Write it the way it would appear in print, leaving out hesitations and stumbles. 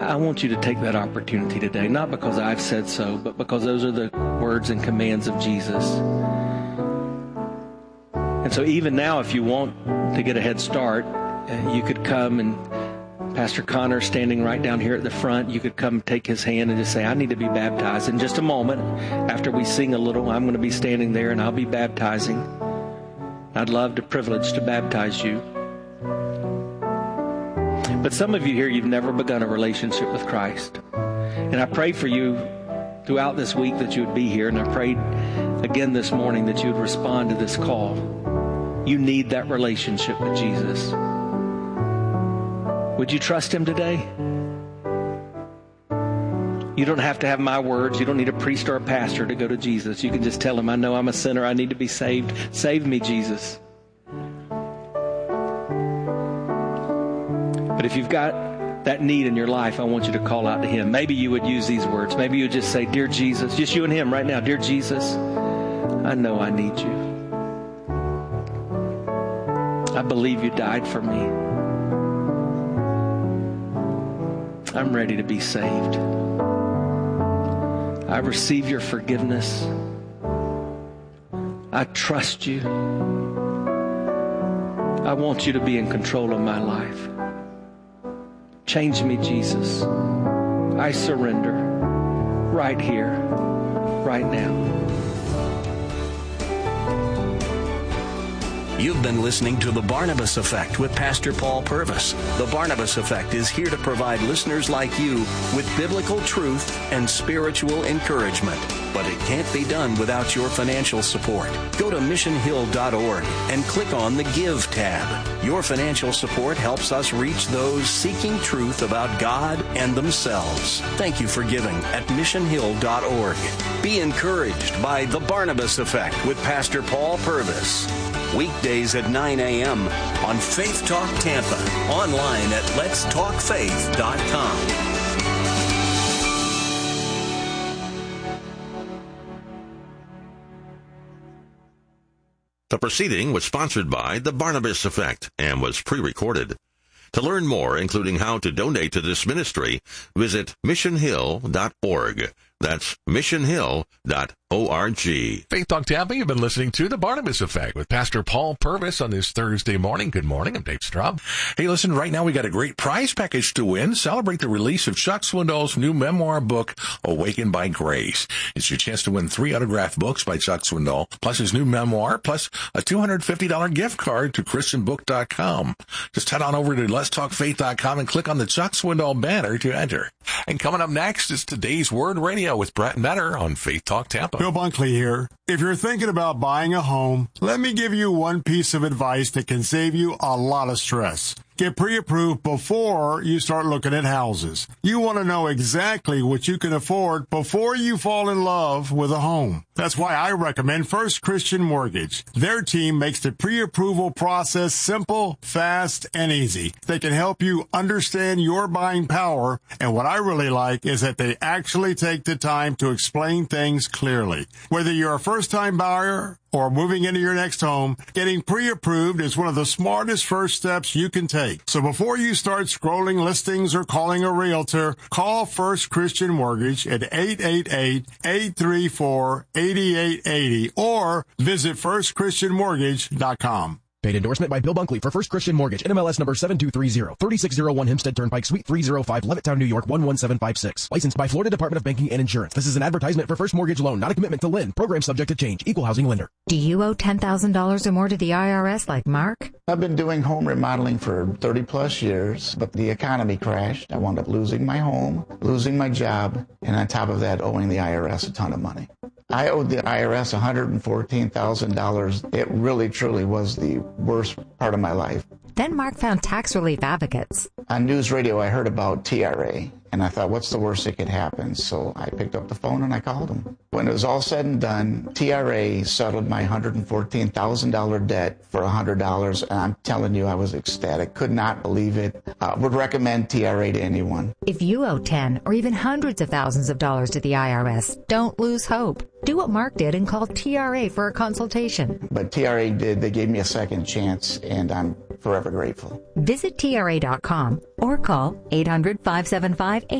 I want you to take that opportunity today, not because I've said so, but because those are the words and commands of Jesus. And so even now, if you want to get a head start, you could come, and Pastor Connor standing right down here at the front, you could come take his hand and just say, I need to be baptized. In just a moment, after we sing a little, I'm going to be standing there and I'll be baptizing. I'd love the privilege to baptize you. But some of you here, you've never begun a relationship with Christ. And I prayed for you throughout this week that you would be here, and I prayed again this morning that you would respond to this call. You need that relationship with Jesus. Would you trust him today? You don't have to have my words. You don't need a priest or a pastor to go to Jesus. You can just tell him, I know I'm a sinner. I need to be saved. Save me, Jesus. But if you've got that need in your life, I want you to call out to him. Maybe you would use these words. Maybe you would just say, Dear Jesus, just you and him right now. Dear Jesus, I know I need you. I believe you died for me. I'm ready to be saved. I receive your forgiveness. I trust you. I want you to be in control of my life. Change me, Jesus. I surrender right here, right now. You've been listening to The Barnabas Effect with Pastor Paul Purvis. The Barnabas Effect is here to provide listeners like you with biblical truth and spiritual encouragement. But it can't be done without your financial support. Go to missionhill.org and click on the Give tab. Your financial support helps us reach those seeking truth about God and themselves. Thank you for giving at missionhill.org. Be encouraged by The Barnabas Effect with Pastor Paul Purvis. Weekdays at 9 a.m. on Faith Talk Tampa. Online at letstalkfaith.com. The proceeding was sponsored by The Barnabas Effect and was pre-recorded. To learn more, including how to donate to this ministry, visit missionhill.org. That's missionhill.org. Faith Talk Tampa, you've been listening to The Barnabas Effect with Pastor Paul Purvis on this Thursday morning. Good morning, I'm Dave Straub. Hey, listen, right now we got a great prize package to win. Celebrate the release of Chuck Swindoll's new memoir book, Awakened by Grace. It's your chance to win 3 autographed books by Chuck Swindoll, plus his new memoir, plus a $250 gift card to ChristianBook.com. Just head on over to letstalkfaith.com and click on the Chuck Swindoll banner to enter. And coming up next is Today's Word Radio with Brett Metter on Faith Talk Tampa. Bill Bunkley here. If you're thinking about buying a home, let me give you one piece of advice that can save you a lot of stress. Get pre-approved before you start looking at houses. You want to know exactly what you can afford before you fall in love with a home. That's why I recommend First Christian Mortgage. Their team makes the pre-approval process simple, fast, and easy. They can help you understand your buying power, and what I really like is that they actually take the time to explain things clearly. Whether you're a first-time buyer or moving into your next home, getting pre-approved is one of the smartest first steps you can take. So before you start scrolling listings or calling a realtor, call First Christian Mortgage at 888-834-8880 or visit firstchristianmortgage.com. Paid endorsement by Bill Bunkley for First Christian Mortgage, NMLS number 7230, 3601 Hempstead Turnpike, Suite 305, Levittown, New York, 11756. Licensed by Florida Department of Banking and Insurance. This is an advertisement for First Mortgage Loan, not a commitment to lend. Program subject to change. Equal housing lender. Do you owe $10,000 or more to the IRS like Mark? I've been doing home remodeling for 30 plus years, but the economy crashed. I wound up losing my home, losing my job, and on top of that, owing the IRS a ton of money. I owed the IRS $114,000. It really, truly was the worst part of my life. Then Mark found tax relief advocates. On news radio, I heard about TRA, and I thought, what's the worst that could happen? So I picked up the phone and I called them. When it was all said and done, TRA settled my $114,000 debt for $100, and I'm telling you, I was ecstatic. Could not believe it. Would recommend TRA to anyone. If you owe 10 or even hundreds of thousands of dollars to the IRS, don't lose hope. Do what Mark did and call TRA for a consultation. But TRA did. They gave me a second chance, and I'm forever grateful. Visit TRA.com or call 800-575-8800.